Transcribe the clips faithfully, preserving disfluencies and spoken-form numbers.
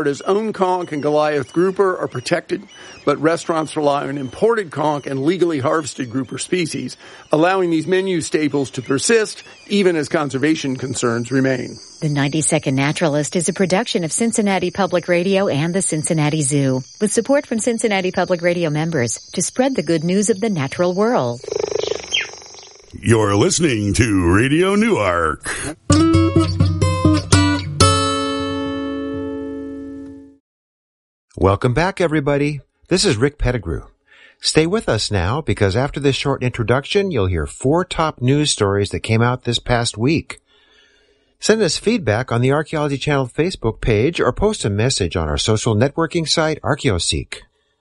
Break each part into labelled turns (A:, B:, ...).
A: Florida's own conch and Goliath grouper are protected, but restaurants rely on imported conch and legally harvested grouper species, allowing these menu staples to persist even as conservation concerns remain.
B: The ninety-second Naturalist is a production of Cincinnati Public Radio and the Cincinnati Zoo, with support from Cincinnati Public Radio members to spread the good news of the natural world.
C: You're listening to Radio Newark.
D: Welcome back, everybody. This is Rick Pettigrew. Stay with us now, because after this short introduction, you'll hear four top news stories that came out this past week. Send us feedback on the Archaeology Channel Facebook page or post a message on our social networking site, ArchaeoSeek.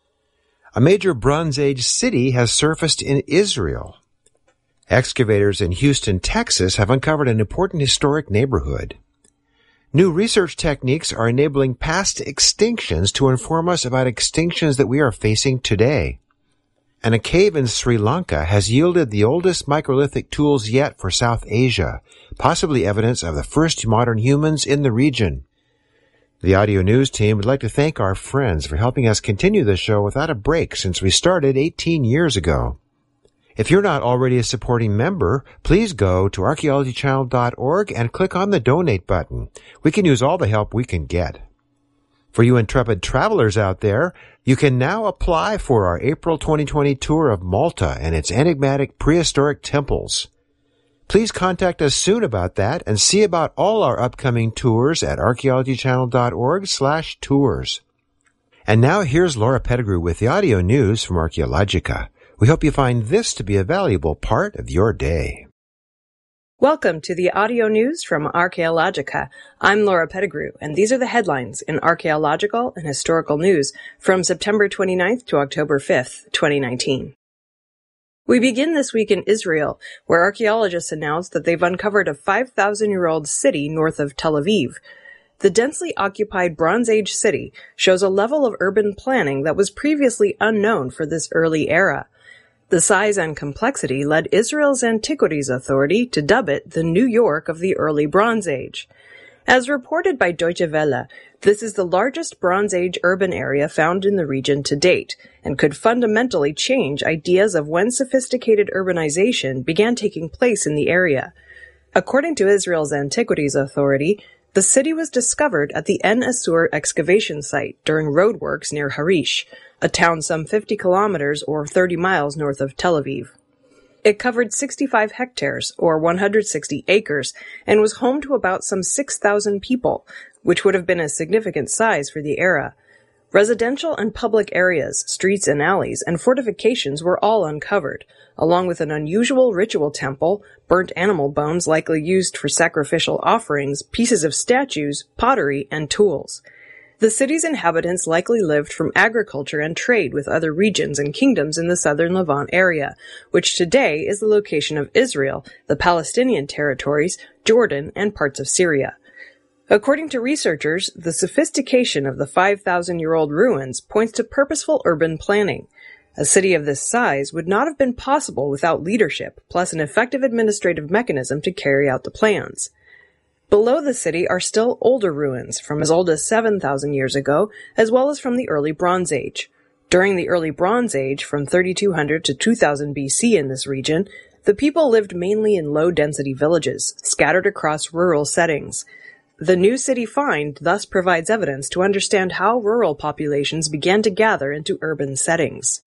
D: A major Bronze Age city has surfaced in Israel. Excavators in Houston, Texas have uncovered an important historic neighborhood. New research techniques are enabling past extinctions to inform us about extinctions that we are facing today. And a cave in Sri Lanka has yielded the oldest microlithic tools yet for South Asia, possibly evidence of the first modern humans in the region. The Audio News team would like to thank our friends for helping us continue the show without a break since we started eighteen years ago. If you're not already a supporting member, please go to archaeology channel dot org and click on the donate button. We can use all the help we can get. For you intrepid travelers out there, you can now apply for our April twenty twenty tour of Malta and its enigmatic prehistoric temples. Please contact us soon about that and see about all our upcoming tours at archaeology channel dot org slash tours. And now here's Laura Pettigrew with the audio news from Archaeologica. We hope you find this to be a valuable part of your day.
E: Welcome to the audio news from Archaeologica. I'm Laura Pettigrew, and these are the headlines in archaeological and historical news from September twenty-ninth to October fifth, twenty nineteen. We begin this week in Israel, where archaeologists announced that they've uncovered a five thousand year old city north of Tel Aviv. The densely occupied Bronze Age city shows a level of urban planning that was previously unknown for this early era. The size and complexity led Israel's Antiquities Authority to dub it the New York of the early Bronze Age. As reported by Deutsche Welle, this is the largest Bronze Age urban area found in the region to date, and could fundamentally change ideas of when sophisticated urbanization began taking place in the area. According to Israel's Antiquities Authority, the city was discovered at the En Asur excavation site during roadworks near Harish, a town some fifty kilometers or thirty miles north of Tel Aviv. It covered sixty-five hectares, or one hundred sixty acres, and was home to about some six thousand people, which would have been a significant size for the era. Residential and public areas, streets and alleys, and fortifications were all uncovered, along with an unusual ritual temple, burnt animal bones likely used for sacrificial offerings, pieces of statues, pottery, and tools. The city's inhabitants likely lived from agriculture and trade with other regions and kingdoms in the southern Levant area, which today is the location of Israel, the Palestinian territories, Jordan, and parts of Syria. According to researchers, the sophistication of the five thousand year old ruins points to purposeful urban planning. A city of this size would not have been possible without leadership, plus an effective administrative mechanism to carry out the plans. Below the city are still older ruins from as old as seven thousand years ago, as well as from the early Bronze Age. During the early Bronze Age, from thirty-two hundred to two thousand B C in this region, the people lived mainly in low-density villages, scattered across rural settings. The new city find thus provides evidence to understand how rural populations began to gather into urban settings.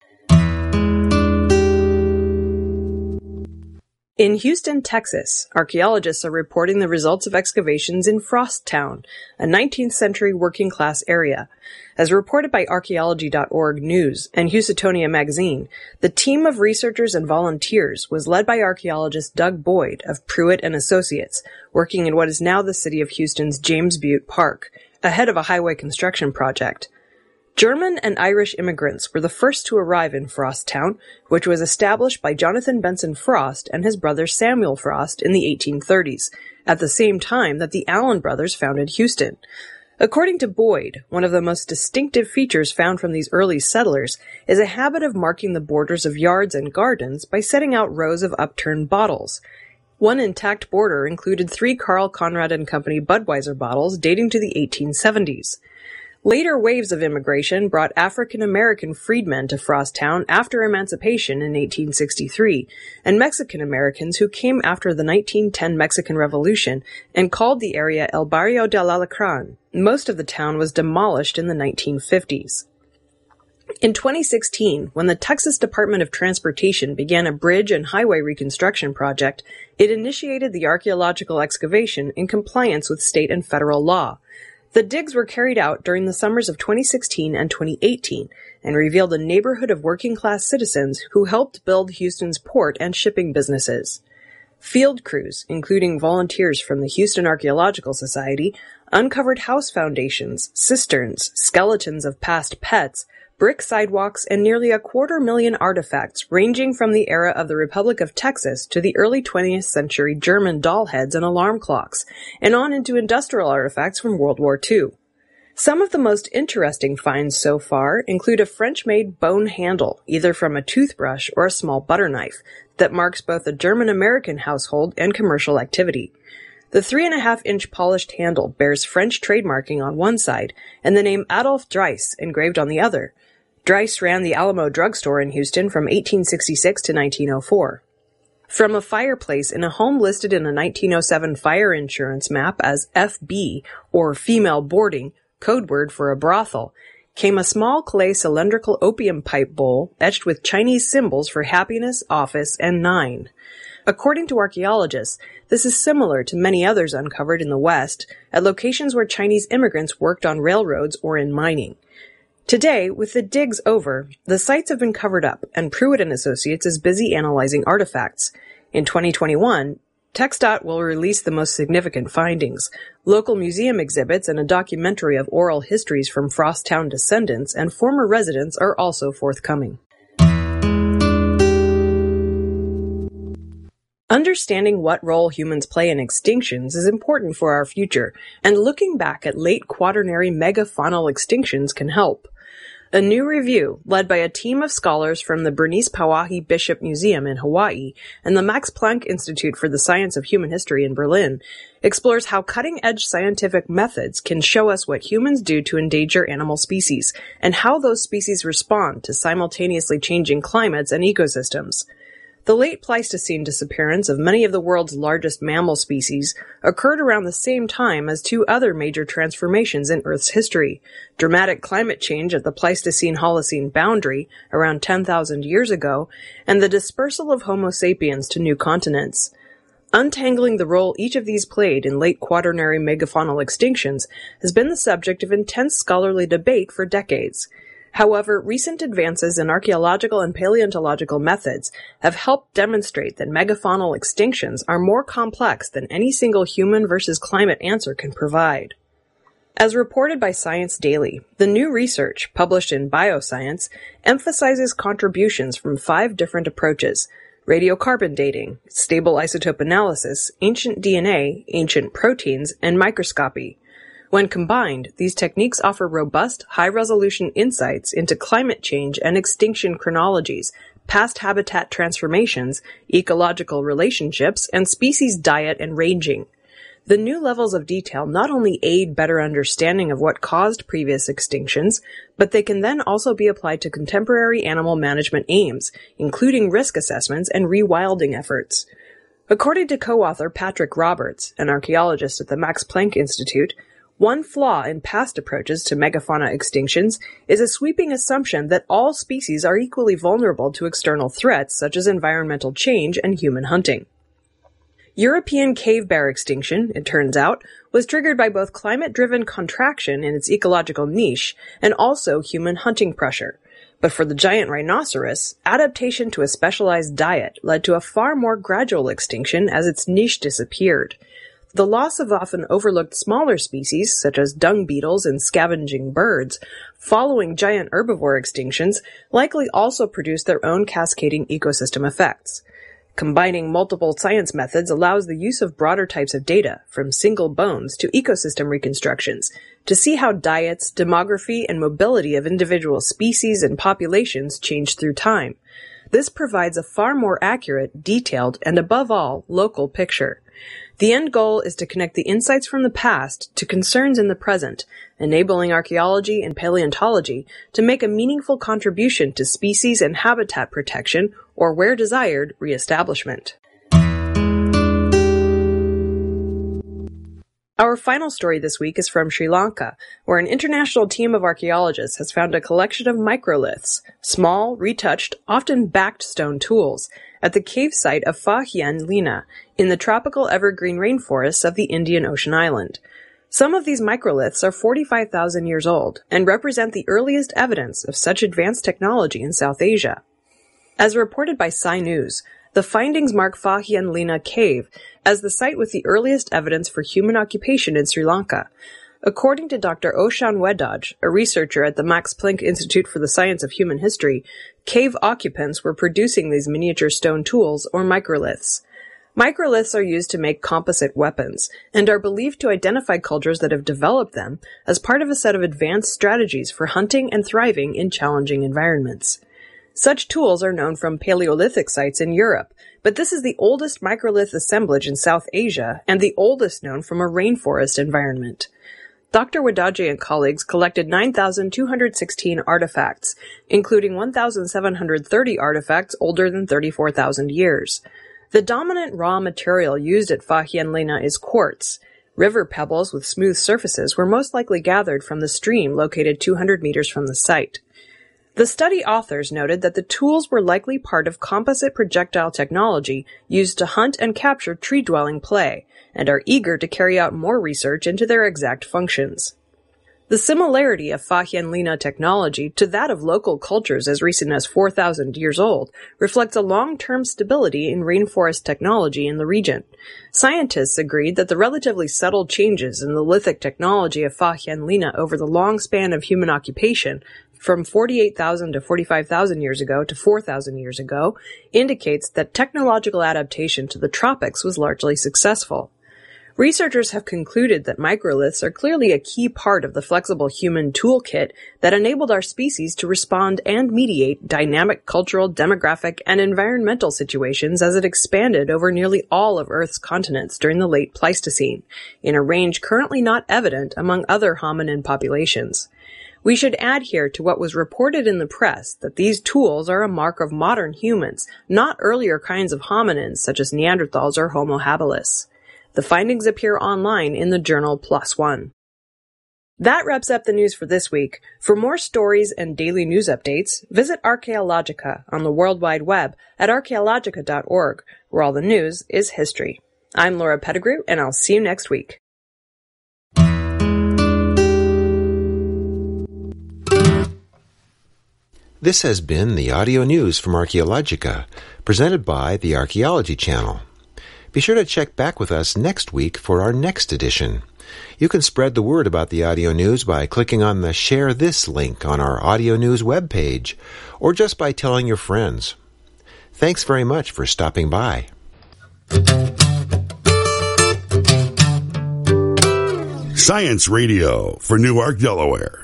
E: In Houston, Texas, archaeologists are reporting the results of excavations in Frost Town, a nineteenth century working-class area. As reported by archaeology dot org News and Housatonia magazine, the team of researchers and volunteers was led by archaeologist Doug Boyd of Pruitt and Associates, working in what is now the city of Houston's James Butte Park, ahead of a highway construction project. German and Irish immigrants were the first to arrive in Frost Town, which was established by Jonathan Benson Frost and his brother Samuel Frost in the eighteen thirties, at the same time that the Allen brothers founded Houston. According to Boyd, one of the most distinctive features found from these early settlers is a habit of marking the borders of yards and gardens by setting out rows of upturned bottles. One intact border included three Carl Conrad and Company Budweiser bottles dating to the eighteen seventies. Later waves of immigration brought African-American freedmen to Frosttown after emancipation in eighteen sixty-three, and Mexican-Americans who came after the nineteen ten Mexican Revolution and called the area El Barrio del Alacrán. Most of the town was demolished in the nineteen fifties. In twenty sixteen, when the Texas Department of Transportation began a bridge and highway reconstruction project, it initiated the archaeological excavation in compliance with state and federal law. The digs were carried out during the summers of twenty sixteen and twenty eighteen and revealed a neighborhood of working-class citizens who helped build Houston's port and shipping businesses. Field crews, including volunteers from the Houston Archaeological Society, uncovered house foundations, cisterns, skeletons of past pets, brick sidewalks, and nearly a quarter million artifacts ranging from the era of the Republic of Texas to the early twentieth century German doll heads and alarm clocks, and on into industrial artifacts from World War Two. Some of the most interesting finds so far include a French-made bone handle, either from a toothbrush or a small butter knife, that marks both a German-American household and commercial activity. The three and a half inch polished handle bears French trademarking on one side and the name Adolphe Dreiss engraved on the other. Dreiss ran the Alamo drugstore in Houston from eighteen sixty-six to nineteen oh four. From a fireplace in a home listed in a nineteen oh seven fire insurance map as F B, or female boarding, code word for a brothel, came a small clay cylindrical opium pipe bowl etched with Chinese symbols for happiness, office, and nine. According to archaeologists, this is similar to many others uncovered in the West at locations where Chinese immigrants worked on railroads or in mining. Today, with the digs over, the sites have been covered up, and Pruitt and Associates is busy analyzing artifacts. In twenty twenty-one, TxDOT will release the most significant findings, local museum exhibits, and a documentary of oral histories from Frosttown descendants and former residents are also forthcoming. Understanding what role humans play in extinctions is important for our future, and looking back at late quaternary megafaunal extinctions can help. A new review, led by a team of scholars from the Bernice Pauahi Bishop Museum in Hawaii and the Max Planck Institute for the Science of Human History in Berlin, explores how cutting-edge scientific methods can show us what humans do to endanger animal species, and how those species respond to simultaneously changing climates and ecosystems. The late Pleistocene disappearance of many of the world's largest mammal species occurred around the same time as two other major transformations in Earth's history: dramatic climate change at the Pleistocene-Holocene boundary around ten thousand years ago, and the dispersal of Homo sapiens to new continents. Untangling the role each of these played in late quaternary megafaunal extinctions has been the subject of intense scholarly debate for decades. However, recent advances in archaeological and paleontological methods have helped demonstrate that megafaunal extinctions are more complex than any single human versus climate answer can provide. As reported by Science Daily, the new research, published in Bioscience, emphasizes contributions from five different approaches: radiocarbon dating, stable isotope analysis, ancient D N A, ancient proteins, and microscopy. When combined, these techniques offer robust, high-resolution insights into climate change and extinction chronologies, past habitat transformations, ecological relationships, and species diet and ranging. The new levels of detail not only aid better understanding of what caused previous extinctions, but they can then also be applied to contemporary animal management aims, including risk assessments and rewilding efforts. According to co-author Patrick Roberts, an archaeologist at the Max Planck Institute, one flaw in past approaches to megafauna extinctions is a sweeping assumption that all species are equally vulnerable to external threats such as environmental change and human hunting. European cave bear extinction, it turns out, was triggered by both climate-driven contraction in its ecological niche and also human hunting pressure. But for the giant rhinoceros, adaptation to a specialized diet led to a far more gradual extinction as its niche disappeared. The loss of often overlooked smaller species, such as dung beetles and scavenging birds, following giant herbivore extinctions, likely also produced their own cascading ecosystem effects. Combining multiple science methods allows the use of broader types of data, from single bones to ecosystem reconstructions, to see how diets, demography, and mobility of individual species and populations change through time. This provides a far more accurate, detailed, and above all, local picture. The end goal is to connect the insights from the past to concerns in the present, enabling archaeology and paleontology to make a meaningful contribution to species and habitat protection, or where desired, reestablishment. Our final story this week is from Sri Lanka, where an international team of archaeologists has found a collection of microliths, small, retouched, often backed stone tools, at the cave site of Pha Hien Lina in the tropical evergreen rainforests of the Indian Ocean island. Some of these microliths are forty-five thousand years old and represent the earliest evidence of such advanced technology in South Asia. As reported by Sci News, the findings mark Pha Hien Lina Cave as the site with the earliest evidence for human occupation in Sri Lanka. According to Doctor Oshan Wedaj, a researcher at the Max Planck Institute for the Science of Human History, cave occupants were producing these miniature stone tools, or microliths. Microliths are used to make composite weapons, and are believed to identify cultures that have developed them as part of a set of advanced strategies for hunting and thriving in challenging environments. Such tools are known from Paleolithic sites in Europe, but this is the oldest microlith assemblage in South Asia and the oldest known from a rainforest environment. Doctor Wadaji and colleagues collected nine thousand two hundred sixteen artifacts, including one thousand seven hundred thirty artifacts older than thirty-four thousand years. The dominant raw material used at Pha Hien Lina is quartz. River pebbles with smooth surfaces were most likely gathered from the stream located two hundred meters from the site. The study authors noted that the tools were likely part of composite projectile technology used to hunt and capture tree-dwelling prey, and are eager to carry out more research into their exact functions. The similarity of Pha Hien Lina technology to that of local cultures as recent as four thousand years old reflects a long-term stability in rainforest technology in the region. Scientists agreed that the relatively subtle changes in the lithic technology of Pha Hien Lina over the long span of human occupation, from forty-eight thousand to forty-five thousand years ago to four thousand years ago, indicates that technological adaptation to the tropics was largely successful. Researchers have concluded that microliths are clearly a key part of the flexible human toolkit that enabled our species to respond and mediate dynamic cultural, demographic, and environmental situations as it expanded over nearly all of Earth's continents during the late Pleistocene, in a range currently not evident among other hominin populations. We should add here to what was reported in the press that these tools are a mark of modern humans, not earlier kinds of hominins such as Neanderthals or Homo habilis. The findings appear online in the journal PLOS ONE. That wraps up the news for this week. For more stories and daily news updates, visit Archaeologica on the World Wide Web at archaeologica dot org, where all the news is history. I'm Laura Pettigrew, and I'll see you next week.
D: This has been the audio news from Archaeologica, presented by the Archaeology Channel. Be sure to check back with us next week for our next edition. You can spread the word about the audio news by clicking on the Share This link on our audio news webpage, or just by telling your friends. Thanks very much for stopping by.
C: Science Radio for Newark, Delaware.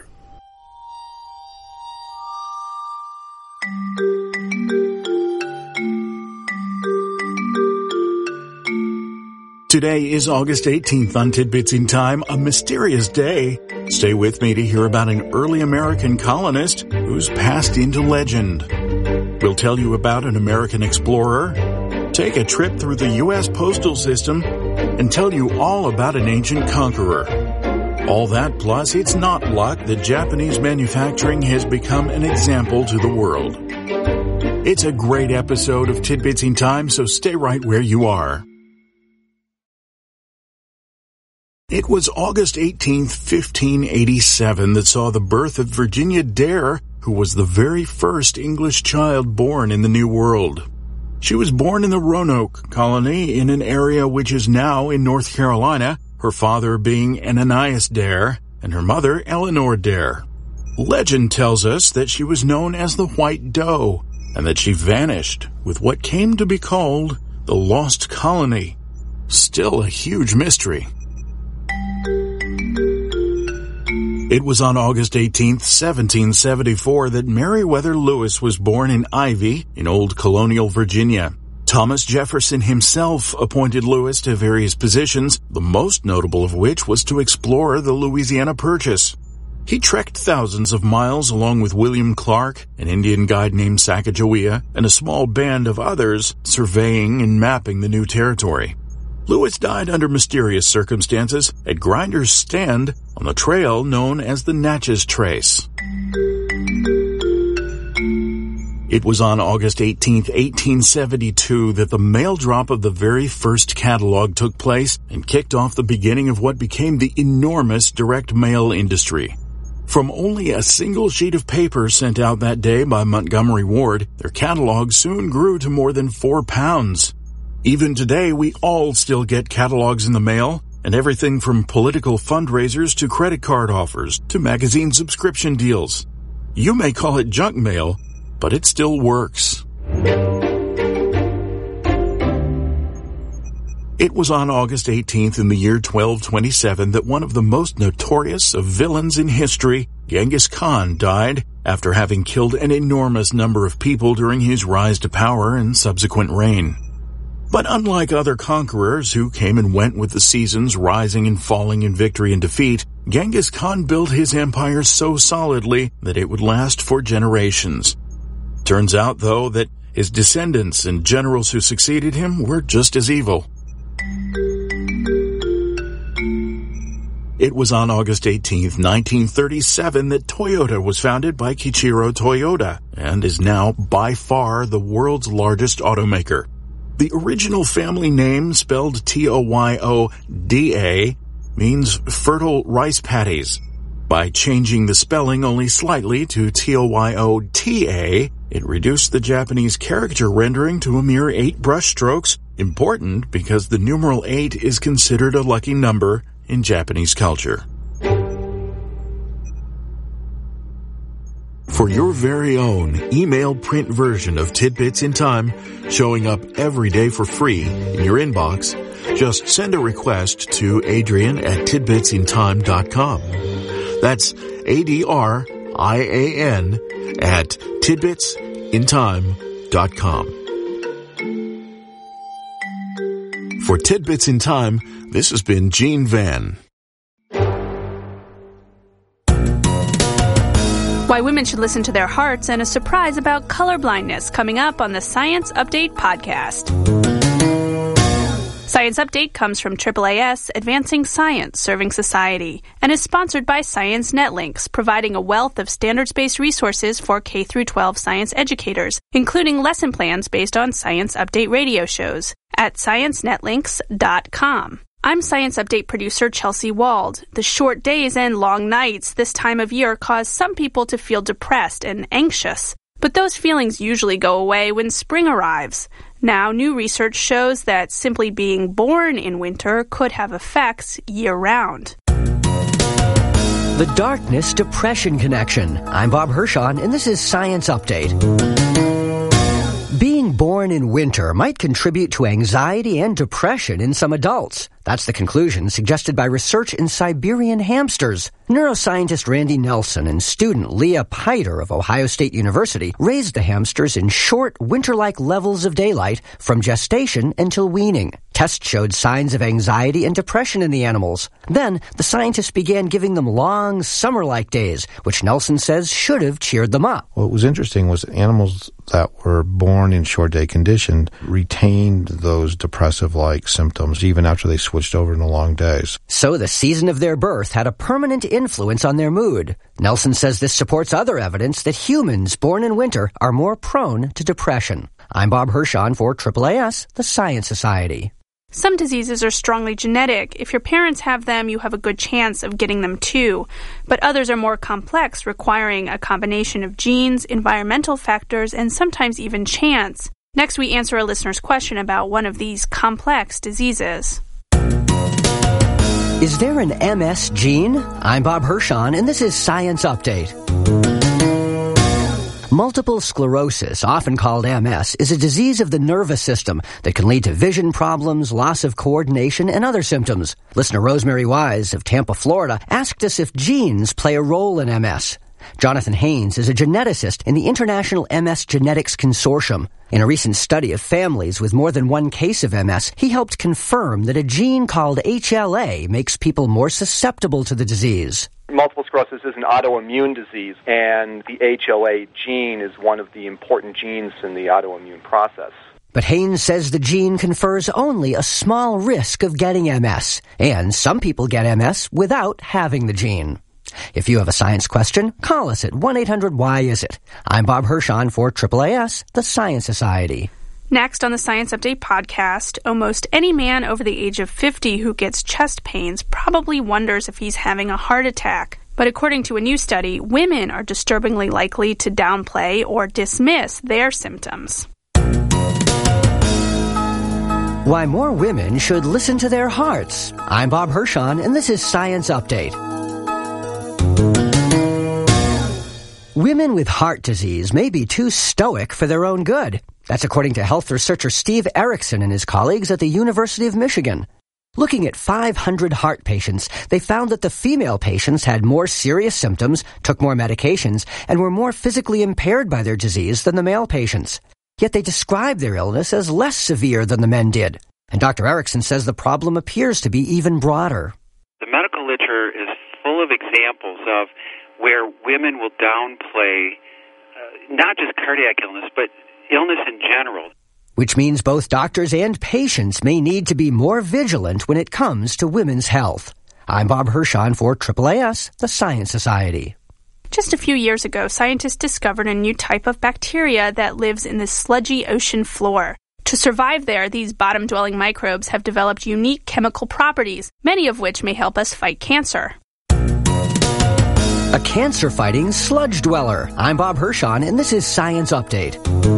F: Today is August eighteenth on Tidbits in Time, a mysterious day. Stay with me to hear about an early American colonist who's passed into legend. We'll tell you about an American explorer, take a trip through the U S postal system, and tell you all about an ancient conqueror. All that plus, it's not luck that Japanese manufacturing has become an example to the world. It's a great episode of Tidbits in Time, so stay right where you are. It was August eighteenth, fifteen eighty-seven that saw the birth of Virginia Dare, who was the very first English child born in the New World. She was born in the Roanoke colony in an area which is now in North Carolina, her father being Ananias Dare and her mother Eleanor Dare. Legend tells us that she was known as the White Doe and that she vanished with what came to be called the Lost Colony. Still a huge mystery. It was on August eighteenth, seventeen seventy-four that Meriwether Lewis was born in Ivy in old colonial Virginia. Thomas Jefferson himself appointed Lewis to various positions, the most notable of which was to explore the Louisiana Purchase. He trekked thousands of miles along with William Clark, an Indian guide named Sacagawea, and a small band of others surveying and mapping the new territory. Lewis died under mysterious circumstances at Grinder's Stand on the trail known as the Natchez Trace. It was on August eighteenth, eighteen seventy-two that the mail drop of the very first catalog took place and kicked off the beginning of what became the enormous direct mail industry. From only a single sheet of paper sent out that day by Montgomery Ward, their catalog soon grew to more than four pounds. Even today, we all still get catalogs in the mail, and everything from political fundraisers to credit card offers to magazine subscription deals. You may call it junk mail, but it still works. It was on August eighteenth in the year twelve twenty-seven that one of the most notorious of villains in history, Genghis Khan, died after having killed an enormous number of people during his rise to power and subsequent reign. But unlike other conquerors who came and went with the seasons, rising and falling in victory and defeat, Genghis Khan built his empire so solidly that it would last for generations. Turns out, though, that his descendants and generals who succeeded him were just as evil. It was on August eighteenth, nineteen thirty-seven that Toyota was founded by Kiichiro Toyoda and is now by far the world's largest automaker. The original family name, spelled T O Y O D A, means fertile rice paddies. By changing the spelling only slightly to T O Y O T A, it reduced the Japanese character rendering to a mere eight brushstrokes, important because the numeral eight is considered a lucky number in Japanese culture. For your very own email print version of Tidbits in Time, showing up every day for free in your inbox, just send a request to Adrian at tidbits in time dot com. That's A D R I A N at tidbits in time dot com. For Tidbits in Time, this has been Gene Van.
G: Why women should listen to their hearts, and a surprise about colorblindness coming up on the Science Update podcast. Science Update comes from triple A S, Advancing Science, Serving Society, and is sponsored by Science Netlinks, providing a wealth of standards-based resources for K through twelve science educators, including lesson plans based on Science Update radio shows at science netlinks dot com. I'm Science Update producer Chelsea Wald. The short days and long nights this time of year cause some people to feel depressed and anxious. But those feelings usually go away when spring arrives. Now, new research shows that simply being born in winter could have effects year-round.
H: The Darkness-Depression Connection. I'm Bob Hirschon, and this is Science Update. Being born in winter might contribute to anxiety and depression in some adults. That's the conclusion suggested by research in Siberian hamsters. Neuroscientist Randy Nelson and student Leah Piter of Ohio State University raised the hamsters in short, winter-like levels of daylight from gestation until weaning. Tests showed signs of anxiety and depression in the animals. Then, the scientists began giving them long, summer-like days, which Nelson says should have cheered them up.
I: What was interesting was animals that were born in short-day condition retained those depressive-like symptoms even after they switched over into long days.
H: So the season of their birth had a permanent influence on their mood. Nelson says this supports other evidence that humans born in winter are more prone to depression. I'm Bob Hirschon for triple A S, the Science Society.
G: Some diseases are strongly genetic. If your parents have them, you have a good chance of getting them too. But others are more complex, requiring a combination of genes, environmental factors, and sometimes even chance. Next, we answer a listener's question about one of these complex diseases.
H: Is there an M S gene? I'm Bob Hirschon, and this is Science Update. Multiple sclerosis, often called M S, is a disease of the nervous system that can lead to vision problems, loss of coordination, and other symptoms. Listener Rosemary Wise of Tampa, Florida, asked us if genes play a role in M S. Jonathan Haynes is a geneticist in the International M S Genetics Consortium. In a recent study of families with more than one case of M S, he helped confirm that a gene called H L A makes people more susceptible to the disease.
J: Multiple sclerosis is an autoimmune disease, and the H L A gene is one of the important genes in the autoimmune process.
H: But Haynes says the gene confers only a small risk of getting M S, and some people get M S without having the gene. If you have a science question, call us at one eight hundred why is it. I'm Bob Hirschon for triple A S, the Science Society.
G: Next on the Science Update podcast, almost any man over the age of fifty who gets chest pains probably wonders if he's having a heart attack. But according to a new study, women are disturbingly likely to downplay or dismiss their symptoms.
H: Why more women should listen to their hearts. I'm Bob Hirschon, and this is Science Update. Women with heart disease may be too stoic for their own good. That's according to health researcher Steve Erickson and his colleagues at the University of Michigan. Looking at five hundred heart patients, they found that the female patients had more serious symptoms, took more medications, and were more physically impaired by their disease than the male patients. Yet they described their illness as less severe than the men did. And Doctor Erickson says the problem appears to be even broader.
K: The medical literature is full of examples of where women will downplay uh, not just cardiac illness, but illness in general.
H: Which means both doctors and patients may need to be more vigilant when it comes to women's health. I'm Bob Hirschon for triple A S, the Science Society.
G: Just a few years ago, scientists discovered a new type of bacteria that lives in the sludgy ocean floor. To survive there, these bottom-dwelling microbes have developed unique chemical properties, many of which may help us fight cancer.
H: A cancer-fighting sludge dweller. I'm Bob Hirschon, and this is Science Update.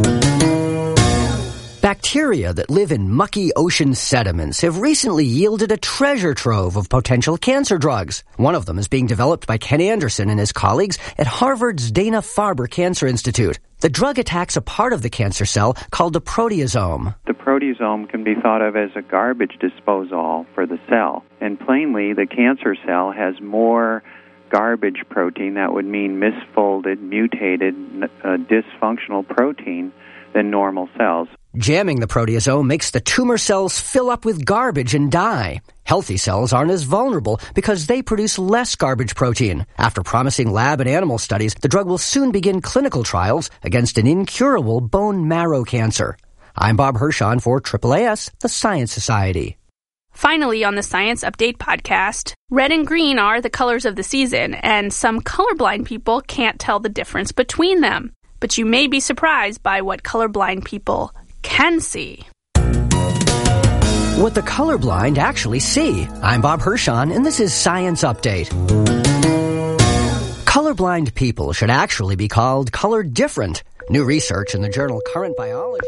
H: Bacteria that live in mucky ocean sediments have recently yielded a treasure trove of potential cancer drugs. One of them is being developed by Ken Anderson and his colleagues at Harvard's Dana-Farber Cancer Institute. The drug attacks a part of the cancer cell called the proteasome.
L: The proteasome can be thought of as a garbage disposal for the cell. And plainly, the cancer cell has more garbage protein, that would mean misfolded, mutated, uh, dysfunctional protein, than normal cells.
H: Jamming the proteasome makes the tumor cells fill up with garbage and die. Healthy cells aren't as vulnerable because they produce less garbage protein. After promising lab and animal studies, the drug will soon begin clinical trials against an incurable bone marrow cancer. I'm Bob Hirschon for triple A S, the Science Society.
G: Finally, on the Science Update podcast, red and green are the colors of the season, and some colorblind people can't tell the difference between them. But you may be surprised by what colorblind people can see.
H: What the colorblind actually see. I'm Bob Hirschon, and this is Science Update. Colorblind people should actually be called color different. New research in the journal Current Biology.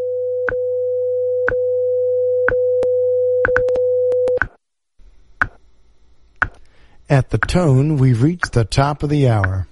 M: At the tone, we've reached the top of the hour.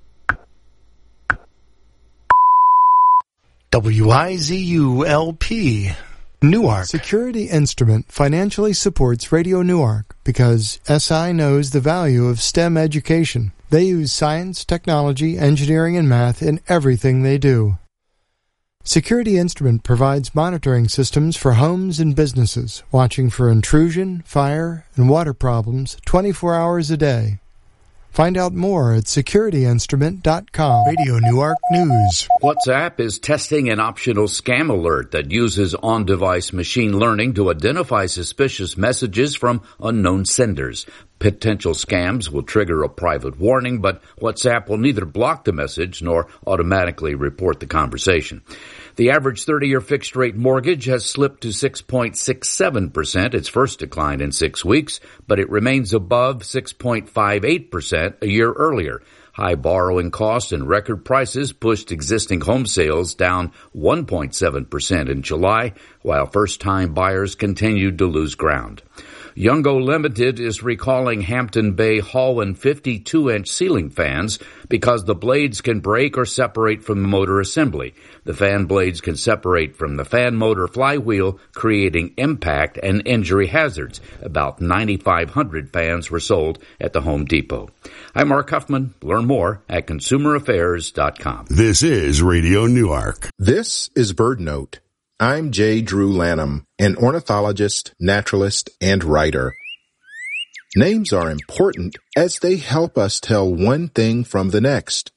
M: W I Z U L P, Newark. Security Instrument financially supports Radio Newark because S I knows the value of STEM education. They use science, technology, engineering, and math in everything they do. Security Instrument provides monitoring systems for homes and businesses, watching for intrusion, fire, and water problems twenty-four hours a day. Find out more at security instrument dot com. Radio Newark News.
N: WhatsApp is testing an optional scam alert that uses on-device machine learning to identify suspicious messages from unknown senders. Potential scams will trigger a private warning, but WhatsApp will neither block the message nor automatically report the conversation. The average thirty-year fixed-rate mortgage has slipped to six point six seven percent, its first decline in six weeks, but it remains above six point five eight percent a year earlier. High borrowing costs and record prices pushed existing home sales down one point seven percent in July, while first-time buyers continued to lose ground. Youngo Limited is recalling Hampton Bay Hallwin fifty-two inch ceiling fans because the blades can break or separate from the motor assembly. The fan blades can separate from the fan motor flywheel, creating impact and injury hazards. About ninety-five hundred fans were sold at the Home Depot. I'm Mark Huffman. Learn more at consumer affairs dot com.
C: This is Radio Newark.
O: This is BirdNote. I'm J. Drew Lanham, an ornithologist, naturalist, and writer. Names are important as they help us tell one thing from the next.